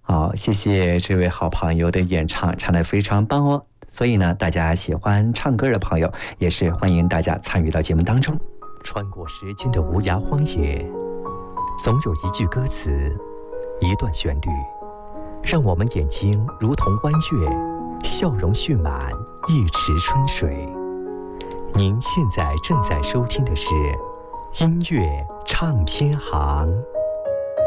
好，谢谢这位好朋友的演唱，唱得非常棒哦。所以呢，大家喜欢唱歌的朋友，也是欢迎大家参与到节目当中。穿过时间的无涯荒野，总有一句歌词，一段旋律，让我们眼睛如同弯月，笑容蓄满一池春水。您现在正在收听的是音乐唱片行。